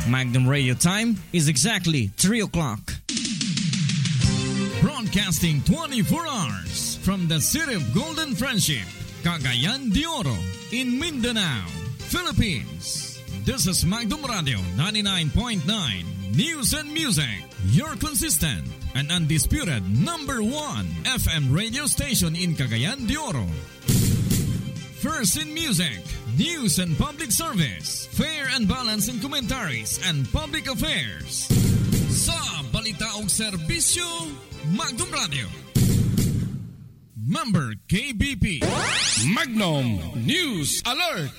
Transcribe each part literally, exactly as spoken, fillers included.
Magnum Radio time is exactly three o'clock. Broadcasting twenty-four hours from the city of Golden Friendship, Cagayan de Oro, in Mindanao, Philippines. This is Magnum Radio ninety-nine point nine News and Music, your consistent and undisputed number one F M radio station in Cagayan de Oro. First in music, news and public service, fair and balanced in commentaries and public affairs. Sa balita o serbisyo, Magnum Radio. Member K B P. Magnum News Alert.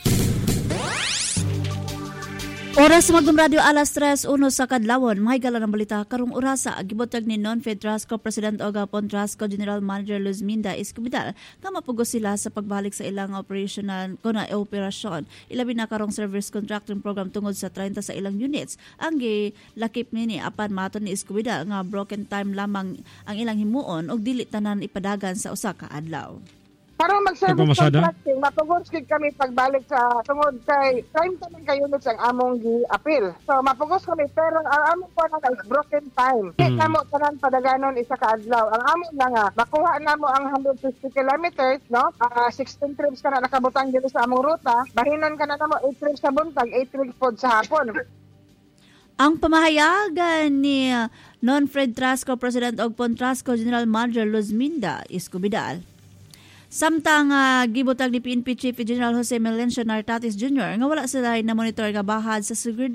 Oras sa Magnum Radio alas tres uno sa kadlawon. Mahigala ng balita karong orasa gibutag ni Non-Fed Trasco President Oga Pontrasco General Manager Luz Minda Escobedo nga mapugos sila sa pagbalik sa ilang operational kuna operasyon. Ilabi na karong service contracting program tungod sa thirty sa ilang units. Ang gilakip nini apan maton ni Escobedo nga broken time lamang ang ilang himuon ug dili tanan ipadagan sa usa ka adlaw. Para mag-service contracting, mapugos gid kami pagbalik sa tungod kay time tanan kayo units ang among gi-appeal. So mapugos kami pero ang among po na is broken time. Di mm. kamo tanan padaganon isa ka adlaw. Ang among na nga makuha namo ang one hundred fifty kilometers, no? Uh, sixteen trips ka na nakabutang dito sa among ruta. Bahinon ka na namo eight trips sa buntag, eight trips pod sa hapon. Ang pamahayagan ni Non-Fed Trasco President og Pontrasco General Manager Luz Minda Escobedo. Samtang uh, gibutag ni P N P Chief General Jose Melencio Nartatis Junior nga wala sila na monitor nga bahad sa seguridad